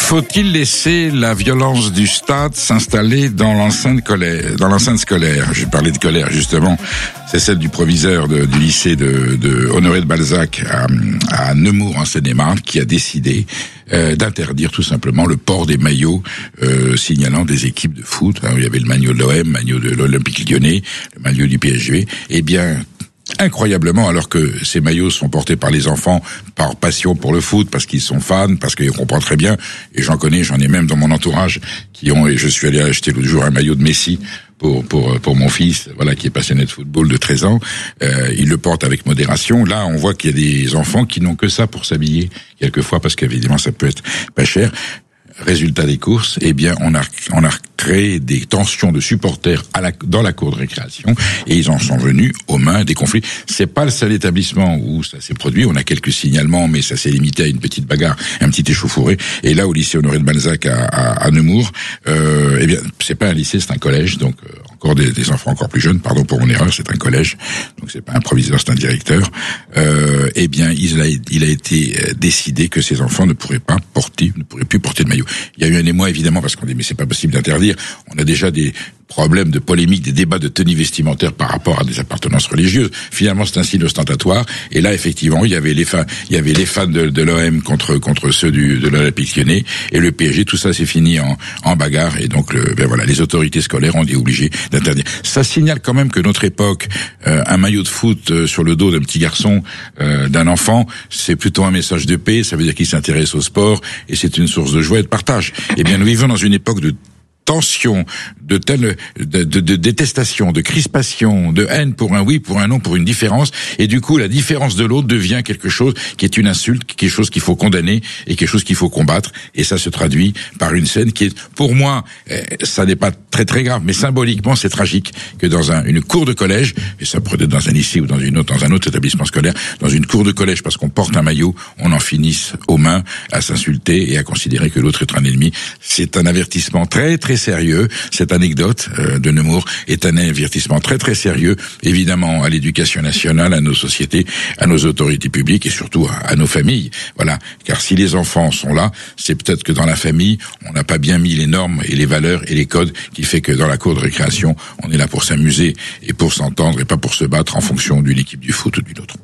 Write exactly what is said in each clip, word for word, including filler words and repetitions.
Faut-il laisser la violence du stade s'installer dans l'enceinte scolaire, dans l'enceinte scolaire? J'ai parlé de colère, justement. C'est celle du proviseur de, du lycée de, de Honoré de Balzac à, à Nemours, en Seine-et-Marne, qui a décidé euh, d'interdire tout simplement le port des maillots euh, signalant des équipes de foot. Alors, il y avait le maillot de l'O M, le maillot de l'Olympique Lyonnais, le maillot du P S G. Eh bien, incroyablement, alors que ces maillots sont portés par les enfants par passion pour le foot, parce qu'ils sont fans, parce qu'ils comprennent très bien, et j'en connais, j'en ai même dans mon entourage, qui ont, et je suis allé acheter l'autre jour un maillot de Messi pour pour pour mon fils, voilà, qui est passionné de football de treize ans, euh, il le porte avec modération. Là, on voit qu'il y a des enfants qui n'ont que ça pour s'habiller, quelquefois, parce qu'évidemment, ça peut être pas cher. Résultat des courses, eh bien, on a on a créé des tensions de supporters à la, dans la cour de récréation, et ils en sont venus aux mains des conflits. C'est pas le seul établissement où ça s'est produit. On a quelques signalements, mais ça s'est limité à une petite bagarre, un petit échauffouré. Et là, au lycée Honoré de Balzac à, à, à Nemours, euh, eh bien, c'est pas un lycée, c'est un collège, donc euh, encore des, des enfants encore plus jeunes. Pardon pour mon erreur, c'est un collège, donc c'est pas un proviseur, c'est un directeur. Euh, eh bien, il a, il a été décidé que ces enfants ne pourraient pas porter, ne pourraient plus porter de maillot. Il y a eu un émoi, évidemment, parce qu'on dit mais c'est pas possible d'interdire. On a déjà des problèmes de polémique, des débats de tenue vestimentaire par rapport à des appartenances religieuses. Finalement, c'est un signe ostentatoire. Et là, effectivement, il y avait les fans, il y avait les fans de, de l'O M contre contre ceux du de l'Olympique Lyonnais et le P S G. Tout ça s'est fini en en bagarre. Et donc, le, ben voilà, les autorités scolaires ont été obligées d'interdire. Ça signale quand même que notre époque, euh, un maillot de foot euh, sur le dos d'un petit garçon, euh, d'un enfant, c'est plutôt un message de paix. Ça veut dire qu'il s'intéresse au sport et c'est une source de joie et de partage. Eh bien, nous vivons dans une époque de tension, de telle, de, de, de détestation, de crispation, de haine pour un oui, pour un non, pour une différence, et du coup la différence de l'autre devient quelque chose qui est une insulte, quelque chose qu'il faut condamner et quelque chose qu'il faut combattre, et ça se traduit par une scène qui est, pour moi, euh, ça n'est pas très très grave, mais symboliquement c'est tragique que dans un, une cour de collège, et ça pourrait être dans un lycée ou dans une autre, dans un autre établissement scolaire, dans une cour de collège parce qu'on porte un maillot, on en finisse aux mains à s'insulter et à considérer que l'autre est un ennemi. C'est un avertissement très très sérieux. Cette anecdote euh, de Nemours est un avertissement très très sérieux, évidemment à l'éducation nationale, à nos sociétés, à nos autorités publiques et surtout à, à nos familles. Voilà, car si les enfants sont là, c'est peut-être que dans la famille, on n'a pas bien mis les normes et les valeurs et les codes qui fait que dans la cour de récréation, on est là pour s'amuser et pour s'entendre et pas pour se battre en fonction d'une équipe du foot ou d'une autre.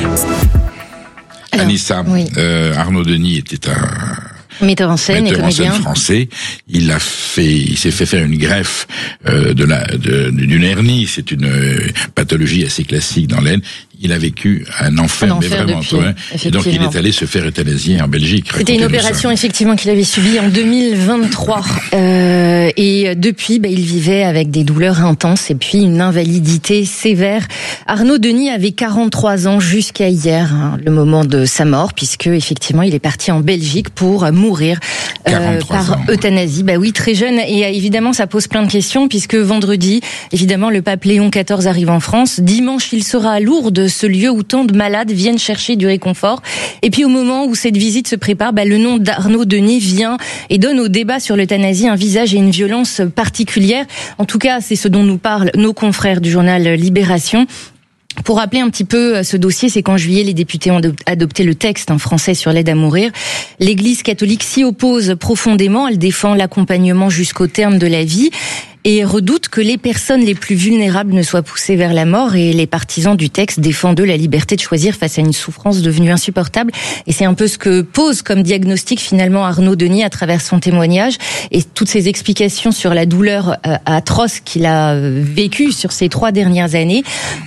Alors, Anissa, oui. euh, Arnaud Denis était un metteur en scène metteur et en comédien scène français. Il a fait, il s'est fait faire une greffe euh, de la de, d'une hernie. C'est une euh, pathologie assez classique dans l'aine. Il a vécu un enfer, un mais enfer vraiment depuis, toi. Et donc il est allé se faire euthanasier en Belgique. C'était une opération ça. effectivement qu'il avait subie en deux mille vingt-trois. Euh, et depuis, bah, il vivait avec des douleurs intenses et puis une invalidité sévère. Arnaud Denis avait quarante-trois ans jusqu'à hier, hein, le moment de sa mort, puisque effectivement il est parti en Belgique pour mourir euh, par ans. euthanasie. Bah oui, très jeune. Et euh, évidemment, ça pose plein de questions, puisque vendredi, évidemment, le pape Léon quatorze arrive en France. Dimanche, il sera à Lourdes, ce lieu où tant de malades viennent chercher du réconfort. Et puis au moment où cette visite se prépare, bah, le nom d'Arnaud Denis vient et donne au débat sur l'euthanasie un visage et une violence particulière. En tout cas, c'est ce dont nous parlent nos confrères du journal Libération. Pour rappeler un petit peu ce dossier, c'est qu'en juillet, les députés ont adopté le texte en français sur l'aide à mourir. L'Église catholique s'y oppose profondément. Elle défend l'accompagnement jusqu'au terme de la vie et redoute que les personnes les plus vulnérables ne soient poussées vers la mort, et les partisans du texte défendent la liberté de choisir face à une souffrance devenue insupportable. Et c'est un peu ce que pose comme diagnostic finalement Arnaud Denis à travers son témoignage et toutes ses explications sur la douleur euh, atroce qu'il a vécue sur ces trois dernières années.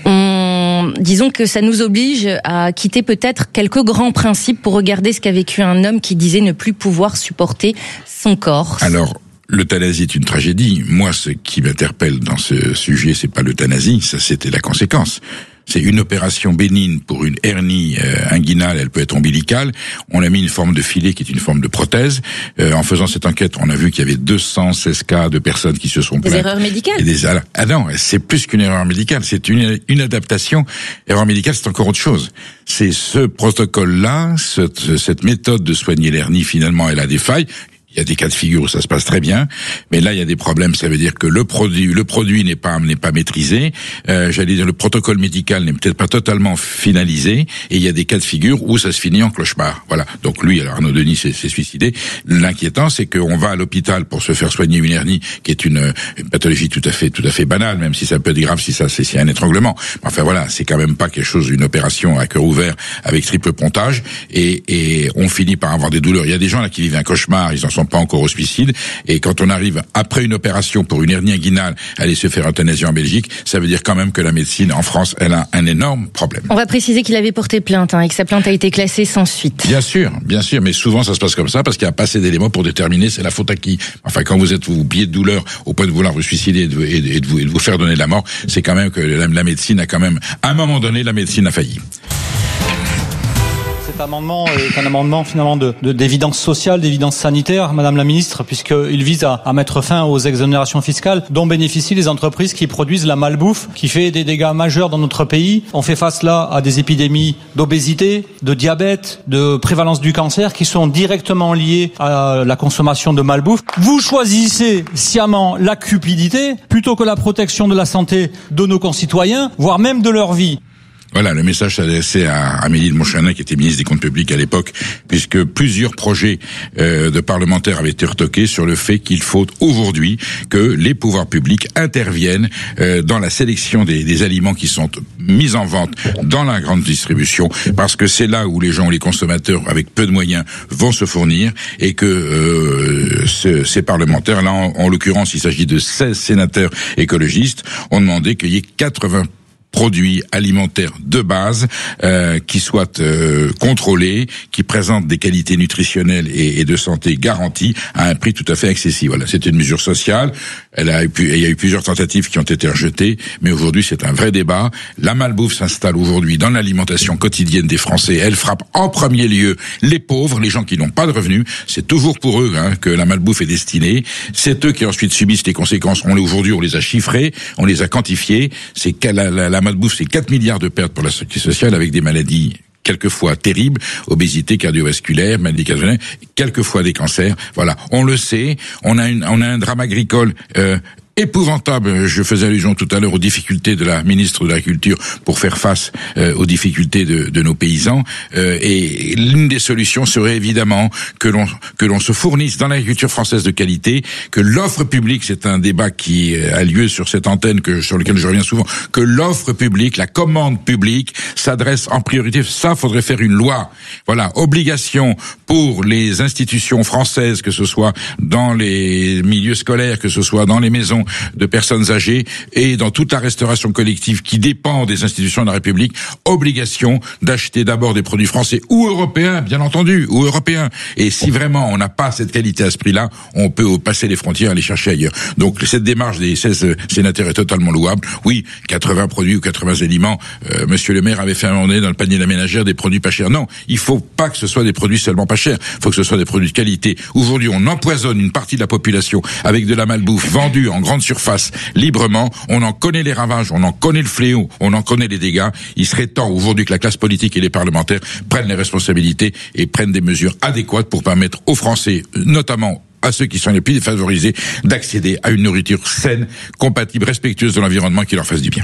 On, disons que ça nous oblige à quitter peut-être quelques grands principes pour regarder ce qu'a vécu un homme qui disait ne plus pouvoir supporter son corps. Alors, l'euthanasie est une tragédie. Moi, ce qui m'interpelle dans ce sujet, c'est pas l'euthanasie, ça c'était la conséquence. C'est une opération bénigne pour une hernie euh, inguinale, elle peut être ombilicale. On a mis une forme de filet qui est une forme de prothèse. Euh, en faisant cette enquête, on a vu qu'il y avait deux cent seize cas de personnes qui se sont plaintes. Des erreurs médicales. Et des, ah non, c'est plus qu'une erreur médicale, c'est une, une adaptation. Erreur médicale, c'est encore autre chose. C'est ce protocole-là, cette, cette méthode de soigner l'hernie, finalement, elle a des failles. Il y a des cas de figure où ça se passe très bien, mais là il y a des problèmes. Ça veut dire que le produit, le produit n'est pas n'est pas maîtrisé. Euh, j'allais dire le protocole médical n'est peut-être pas totalement finalisé, et il y a des cas de figure où ça se finit en cauchemar. Voilà. Donc lui, alors Arnaud Denis s'est, s'est suicidé. L'inquiétant, c'est qu'on va à l'hôpital pour se faire soigner une hernie, qui est une, une pathologie tout à fait tout à fait banale, même si ça peut être grave si ça c'est si un étranglement. Enfin voilà, c'est quand même pas quelque chose, une opération à cœur ouvert avec triple pontage, et, et on finit par avoir des douleurs. Il y a des gens là qui vivent un cauchemar, ils en sont pas encore au suicide, et quand on arrive après une opération pour une hernie inguinale, aller se faire euthanasier en Belgique, ça veut dire quand même que la médecine en France, elle a un énorme problème. On va préciser qu'il avait porté plainte, hein, et que sa plainte a été classée sans suite. Bien sûr, bien sûr, mais souvent ça se passe comme ça parce qu'il n'y a pas assez d'éléments pour déterminer c'est la faute à qui. Enfin, quand vous êtes vous pliez de douleur au point de vouloir vous suicider et de, et de, vous, et de vous faire donner de la mort, c'est quand même que la, la médecine a quand même, à un moment donné, la médecine a failli. Cet amendement est un amendement finalement de, de, d'évidence sociale, d'évidence sanitaire, Madame la Ministre, puisqu'il vise à, à mettre fin aux exonérations fiscales dont bénéficient les entreprises qui produisent la malbouffe, qui fait des dégâts majeurs dans notre pays. On fait face là à des épidémies d'obésité, de diabète, de prévalence du cancer qui sont directement liées à la consommation de malbouffe. Vous choisissez sciemment la cupidité plutôt que la protection de la santé de nos concitoyens, voire même de leur vie. Voilà, le message s'adressait à Amélie de Montchalin, qui était ministre des Comptes Publics à l'époque, puisque plusieurs projets euh, de parlementaires avaient été retoqués sur le fait qu'il faut aujourd'hui que les pouvoirs publics interviennent euh, dans la sélection des, des aliments qui sont mis en vente dans la grande distribution, parce que c'est là où les gens, les consommateurs avec peu de moyens vont se fournir, et que euh, ce, ces parlementaires, là en, en l'occurrence il s'agit de seize sénateurs écologistes, ont demandé qu'il y ait quatre-vingts produits alimentaires de base euh, qui soient euh, contrôlés, qui présentent des qualités nutritionnelles et, et de santé garanties à un prix tout à fait accessible. Voilà, c'est une mesure sociale. Elle a eu, il y a eu plusieurs tentatives qui ont été rejetées, mais aujourd'hui c'est un vrai débat. La malbouffe s'installe aujourd'hui dans l'alimentation quotidienne des Français. Elle frappe en premier lieu les pauvres, les gens qui n'ont pas de revenus. C'est toujours pour eux hein, que la malbouffe est destinée. C'est eux qui ensuite subissent les conséquences. On les aujourd'hui, on les a chiffrés, on les a quantifiés. C'est la, la, la malbouffe, c'est quatre milliards de pertes pour la sécurité sociale, avec des maladies quelquefois terribles, obésité cardiovasculaire, maladie cardiovasculaire, quelquefois des cancers. Voilà, on le sait. On a une, on a un drame agricole euh, épouvantable. Je faisais allusion tout à l'heure aux difficultés de la ministre de l'Agriculture pour faire face euh, aux difficultés de, de nos paysans. Euh, et l'une des solutions serait évidemment que l'on que l'on se fournisse dans l'agriculture française de qualité, que l'offre publique, c'est un débat qui a lieu sur cette antenne que sur lequel je reviens souvent, que l'offre publique, la commande publique s'adresse en priorité. Ça, faudrait faire une loi. Voilà, obligation pour les institutions françaises, que ce soit dans les milieux scolaires, que ce soit dans les maisons de personnes âgées et dans toute la restauration collective qui dépend des institutions de la République, obligation d'acheter d'abord des produits français ou européens, bien entendu, ou européens. Et si vraiment on n'a pas cette qualité à ce prix-là, on peut passer les frontières et les chercher ailleurs. Donc cette démarche des seize sénateurs est totalement louable. Oui, quatre-vingts produits ou quatre-vingts aliments, euh, Monsieur le maire avait fait un moment donné dans le panier de la ménagère des produits pas chers. Non, il faut pas que ce soit des produits seulement pas chers, il faut que ce soit des produits de qualité. Aujourd'hui, on empoisonne une partie de la population avec de la malbouffe vendue en grande surface librement. On en connaît les ravages, on en connaît le fléau, on en connaît les dégâts. Il serait temps aujourd'hui que la classe politique et les parlementaires prennent les responsabilités et prennent des mesures adéquates pour permettre aux Français, notamment à ceux qui sont les plus défavorisés, d'accéder à une nourriture saine, compatible, respectueuse de l'environnement, qui leur fasse du bien.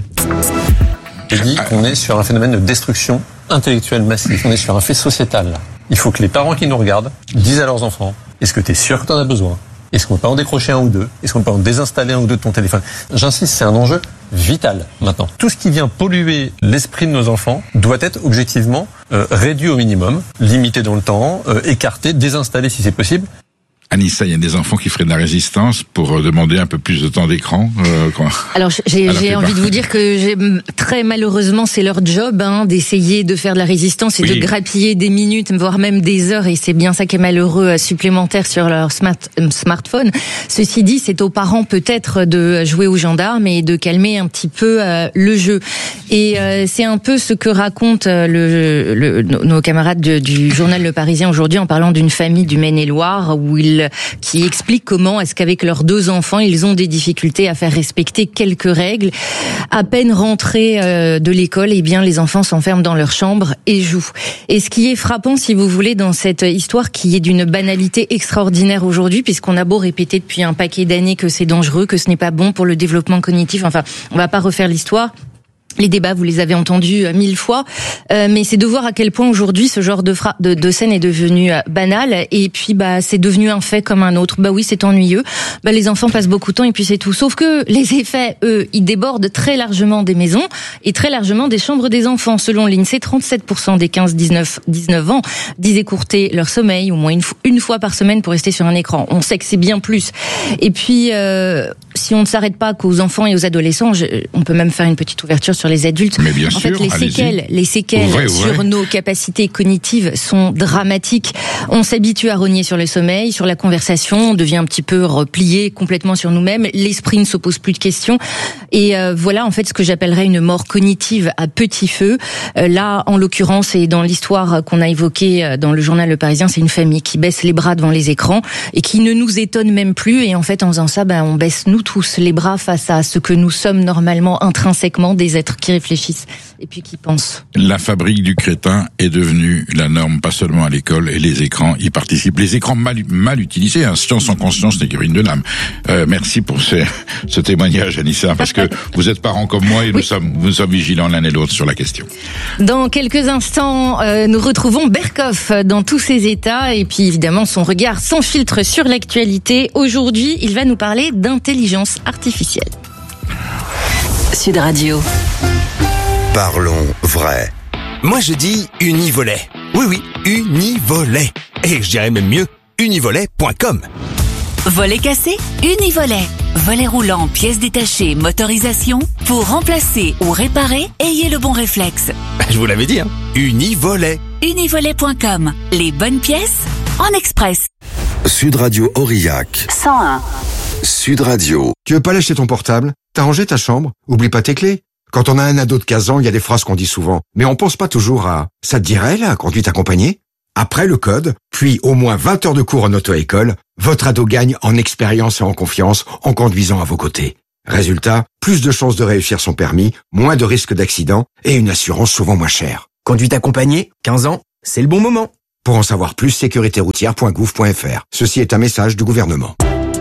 Je dis qu'on est sur un phénomène de destruction intellectuelle massive. On est sur un fait sociétal. Il faut que les parents qui nous regardent disent à leurs enfants: est-ce que tu es sûr que tu en as besoin ? Est-ce qu'on peut en décrocher un ou deux ? Est-ce qu'on peut en désinstaller un ou deux de ton téléphone ? J'insiste, c'est un enjeu vital maintenant. Tout ce qui vient polluer l'esprit de nos enfants doit être objectivement euh, réduit au minimum, limité dans le temps, euh, écarté, désinstallé si c'est possible. Anissa, il y a des enfants qui feraient de la résistance pour demander un peu plus de temps d'écran. Euh, Alors j'ai, j'ai envie de vous dire que j'ai, très malheureusement c'est leur job hein, d'essayer de faire de la résistance et oui. de grappiller des minutes, voire même des heures, et c'est bien ça qui est malheureux, supplémentaire sur leur smart, smartphone. Ceci dit, c'est aux parents peut-être de jouer aux gendarmes et de calmer un petit peu euh, le jeu. Et euh, c'est un peu ce que racontent le, le, nos camarades de, du journal Le Parisien aujourd'hui en parlant d'une famille du Maine-et-Loire où ils article qui explique comment est-ce qu'avec leurs deux enfants, ils ont des difficultés à faire respecter quelques règles. À peine rentrés euh, de l'école, eh bien, les enfants s'enferment dans leur chambre et jouent. Et ce qui est frappant, si vous voulez, dans cette histoire qui est d'une banalité extraordinaire aujourd'hui, puisqu'on a beau répéter depuis un paquet d'années que c'est dangereux, que ce n'est pas bon pour le développement cognitif, enfin, on va pas refaire l'histoire. Les débats, vous les avez entendus mille fois, euh, mais c'est de voir à quel point aujourd'hui ce genre de, fra- de, de scène est devenu banal, et puis bah c'est devenu un fait comme un autre. Bah oui, c'est ennuyeux. Bah les enfants passent beaucoup de temps et puis c'est tout. Sauf que les effets, eux, ils débordent très largement des maisons et très largement des chambres des enfants. Selon l'INSEE, trente-sept pour cent des quinze dix-neuf ans disent écourter leur sommeil au moins une, fo- une fois par semaine pour rester sur un écran. On sait que c'est bien plus. Et puis, euh, si on ne s'arrête pas qu'aux enfants et aux adolescents, je, on peut même faire une petite ouverture sur les adultes. Mais bien en sûr, fait, les allez-y. séquelles, les séquelles Ouvrez, ouvrez. sur nos capacités cognitives sont dramatiques. On s'habitue à rogner sur le sommeil, sur la conversation, on devient un petit peu replié complètement sur nous-mêmes. L'esprit ne se pose plus de questions. Et euh, voilà, en fait, ce que j'appellerais une mort cognitive à petit feu. Euh, là, en l'occurrence, et dans l'histoire qu'on a évoquée dans le journal Le Parisien, c'est une famille qui baisse les bras devant les écrans et qui ne nous étonne même plus. Et en fait, en faisant ça, ben, on baisse nous tous les bras face à ce que nous sommes normalement intrinsèquement, des êtres qui réfléchissent et puis qui pensent. La fabrique du crétin est devenue la norme, pas seulement à l'école, et les écrans y participent. Les écrans mal, mal utilisés, hein, science en conscience n'est qu'une de l'âme. Euh, merci pour ce, ce témoignage, Anissa, parce que vous êtes parents comme moi et nous, oui. sommes, nous sommes vigilants l'un et l'autre sur la question. Dans quelques instants, euh, nous retrouvons Berkoff dans tous ses états et puis évidemment son regard sans filtre sur l'actualité. Aujourd'hui, il va nous parler d'intelligence artificielle. Sud Radio. Parlons vrai. Moi je dis Univolet. Oui oui, Univolet. Et je dirais même mieux, univolet point com. Volet cassé, Univolet. Volet roulant, pièces détachées, motorisation. Pour remplacer ou réparer, ayez le bon réflexe. Je vous l'avais dit, hein. Univolet. univolet point com. Les bonnes pièces en express. Sud Radio Aurillac. cent un. Sud Radio. Tu veux pas lâcher ton portable? T'as rangé ta chambre? Oublie pas tes clés. Quand on a un ado de quinze ans, il y a des phrases qu'on dit souvent. Mais on pense pas toujours à « ça te dirait, la conduite accompagnée ?» Après le code, puis au moins vingt heures de cours en auto-école, votre ado gagne en expérience et en confiance en conduisant à vos côtés. Résultat, plus de chances de réussir son permis, moins de risques d'accident et une assurance souvent moins chère. Conduite accompagnée, quinze ans, c'est le bon moment. Pour en savoir plus, sécurité routière point gouv point f r. Ceci est un message du gouvernement.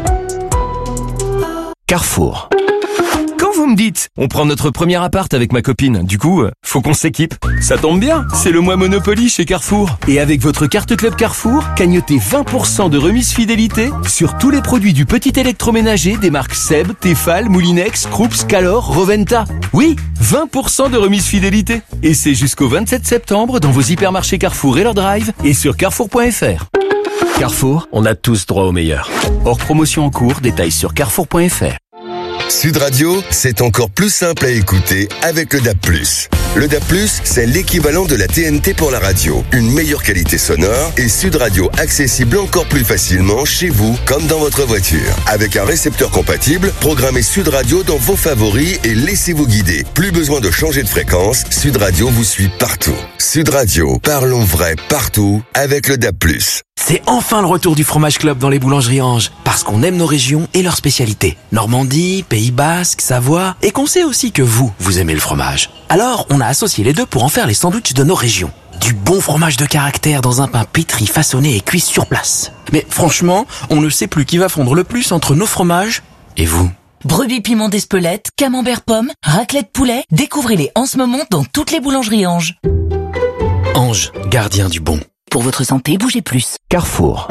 Carrefour. Quand vous me dites, on prend notre premier appart avec ma copine, du coup, faut qu'on s'équipe. Ça tombe bien, c'est le mois Monopoly chez Carrefour. Et avec votre carte Club Carrefour, cagnotez vingt pour cent de remise fidélité sur tous les produits du petit électroménager des marques Seb, Tefal, Moulinex, Krups, Calor, Roventa. Oui, vingt pour cent de remise fidélité. Et c'est jusqu'au vingt-sept septembre dans vos hypermarchés Carrefour et leur drive et sur carrefour point f r. Carrefour, on a tous droit au meilleur. Hors promotion en cours, détails sur carrefour point f r. Sud Radio, c'est encore plus simple à écouter avec le D A B plus. Le D A B plus, c'est l'équivalent de la T N T pour la radio. Une meilleure qualité sonore et Sud Radio accessible encore plus facilement chez vous comme dans votre voiture. Avec un récepteur compatible, programmez Sud Radio dans vos favoris et laissez-vous guider. Plus besoin de changer de fréquence, Sud Radio vous suit partout. Sud Radio, parlons vrai partout avec le D A B plus. C'est enfin le retour du fromage club dans les boulangeries Ange. Parce qu'on aime nos régions et leurs spécialités. Normandie, Pays Basque, Savoie. Et qu'on sait aussi que vous, vous aimez le fromage. Alors, on a associé les deux pour en faire les sandwichs de nos régions. Du bon fromage de caractère dans un pain pétri, façonné et cuit sur place. Mais franchement, on ne sait plus qui va fondre le plus entre nos fromages et vous. Brebis piment d'Espelette, camembert pomme, raclette poulet. Découvrez-les en ce moment dans toutes les boulangeries Ange. Ange, gardien du bon. Pour votre santé, bougez plus. Carrefour.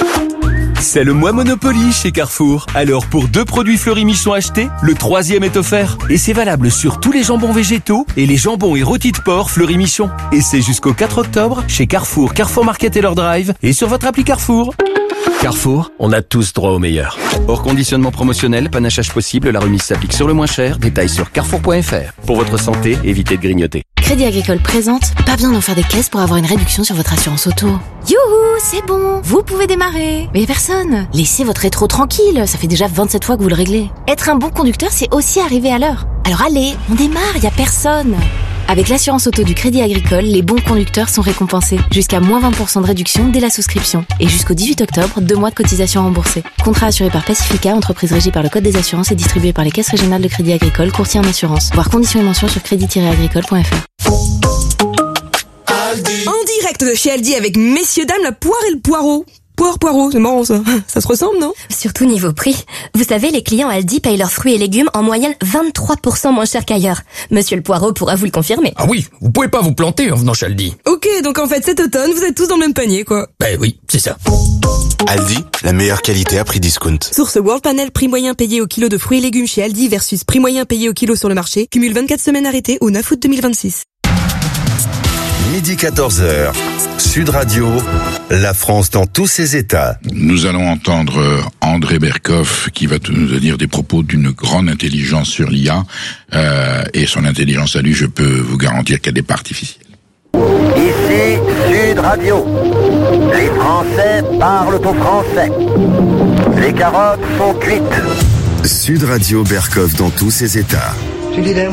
C'est le mois Monopoly chez Carrefour. Alors pour deux produits Fleury Michon achetés, le troisième est offert. Et c'est valable sur tous les jambons végétaux et les jambons et rôtis de porc Fleury Michon. Et c'est jusqu'au quatre octobre chez Carrefour, Carrefour Market et leur drive et sur votre appli Carrefour. Carrefour, on a tous droit au meilleur. Hors conditionnement promotionnel, panachage possible, la remise s'applique sur le moins cher. Détails sur carrefour point f r. Pour votre santé, évitez de grignoter. Crédit Agricole présente, pas besoin d'en faire des caisses pour avoir une réduction sur votre assurance auto. Youhou, c'est bon, vous pouvez démarrer. Mais personne. Laissez votre rétro tranquille, ça fait déjà vingt-sept fois que vous le réglez. Être un bon conducteur, c'est aussi arriver à l'heure. Alors allez, on démarre, y a personne. Avec l'assurance auto du Crédit Agricole, les bons conducteurs sont récompensés. Jusqu'à moins vingt pour cent de réduction dès la souscription. Et jusqu'au dix-huit octobre, deux mois de cotisation remboursée. Contrat assuré par Pacifica, entreprise régie par le Code des assurances et distribué par les caisses régionales de Crédit Agricole, courtier en assurance. Voir conditions et mentions sur crédit tiret agricole point f r. En direct de chez Aldi avec messieurs dames la poire et le poireau. Poire, poireau, c'est marrant ça. Ça se ressemble, non? Surtout niveau prix. Vous savez, les clients Aldi payent leurs fruits et légumes en moyenne vingt-trois pour cent moins cher qu'ailleurs. Monsieur le Poireau pourra vous le confirmer. Ah oui, vous pouvez pas vous planter en venant chez Aldi. Ok, donc en fait cet automne, vous êtes tous dans le même panier, quoi. Ben oui, c'est ça. Aldi, la meilleure qualité à prix discount. Source World Panel, prix moyen payé au kilo de fruits et légumes chez Aldi versus prix moyen payé au kilo sur le marché. Cumule vingt-quatre semaines arrêtées au neuf août deux mille vingt-six. Midi quatorze heures, Sud Radio, la France dans tous ses états. Nous allons entendre André Berkoff qui va nous dire des propos d'une grande intelligence sur l'I A. Euh, et son intelligence à lui, je peux vous garantir qu'elle n'est pas artificielle. Ici Sud Radio. Les Français parlent au français. Les carottes sont cuites. Sud Radio Berkoff dans tous ses états.